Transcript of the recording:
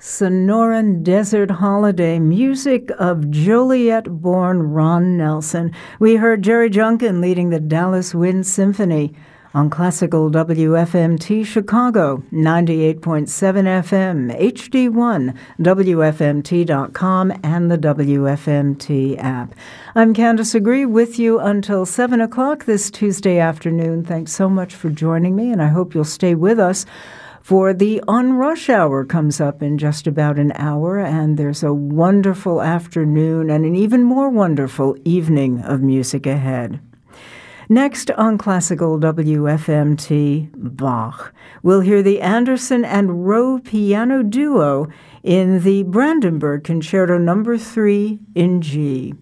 Sonoran Desert Holiday, music of Joliet-born Ron Nelson. We heard Jerry Junkin leading the Dallas Wind Symphony on classical WFMT Chicago, 98.7 FM, HD1, WFMT.com, and the WFMT app. I'm Candace Agree with you until 7 o'clock this Tuesday afternoon. Thanks so much for joining me, and I hope you'll stay with us for the On Rush Hour comes up in just about an hour, and there's a wonderful afternoon and an even more wonderful evening of music ahead. Next on Classical WFMT, Bach. We'll hear the Anderson and Rowe piano duo in the Brandenburg Concerto No. 3 in G.